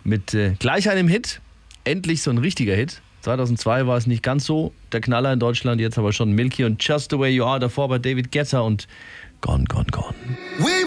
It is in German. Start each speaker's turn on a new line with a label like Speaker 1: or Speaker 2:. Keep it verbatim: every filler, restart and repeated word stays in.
Speaker 1: mit äh, gleich einem Hit. Endlich so ein richtiger Hit. zweitausendzwei war es nicht ganz so der Knaller in Deutschland, jetzt aber schon Milky und Just the Way You Are, davor bei David Guetta und Gone, Gone, Gone.